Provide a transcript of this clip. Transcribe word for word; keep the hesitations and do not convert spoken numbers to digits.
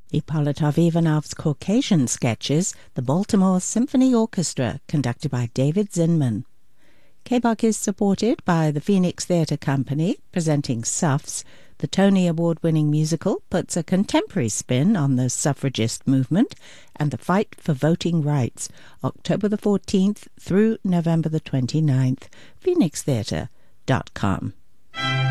Ippolitov Ivanov's Caucasian Sketches, the Baltimore Symphony Orchestra, conducted by David Zinman. K B O C is supported by the Phoenix Theatre Company, presenting SUFS. The Tony Award-winning musical puts a contemporary spin on the suffragist movement and the fight for voting rights, October the fourteenth through November the twenty-ninth. phoenix theatre dot com.